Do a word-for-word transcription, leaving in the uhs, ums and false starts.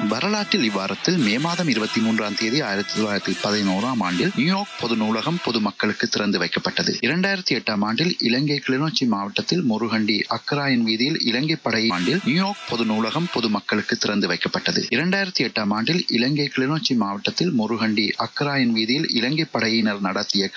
வரலாற்றில் இவ்வாரத்தில் மே மாதம் இருபத்தி மூன்றாம் தேதி ஆயிரத்தி தொள்ளாயிரத்தி பதினோராம் ஆண்டில் நியூயார்க் பொது நூலகம் பொதுமக்களுக்கு திறந்து வைக்கப்பட்டது. இரண்டாயிரத்தி எட்டாம் ஆண்டில் இலங்கை கிளிநொச்சி மாவட்டத்தில் முருகண்டி அக்கராயன் வீதியில் இலங்கை படை ஆண்டில் நியூயார்க் பொது நூலகம் பொதுமக்களுக்கு திறந்து வைக்கப்பட்டது. இரண்டாயிரத்தி எட்டாம் ஆண்டில் இலங்கை கிளிநொச்சி மாவட்டத்தில் முருகண்டி அக்கராயன் வீதியில் இலங்கை படையினர் நடத்திய